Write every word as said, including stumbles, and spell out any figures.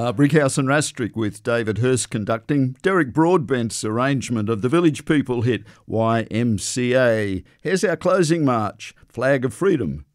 Uh, Brickhouse and Rastrick with David Hurst conducting. Derek Broadbent's arrangement of the Village People hit Y M C A. Here's our closing march, Flag of Freedom.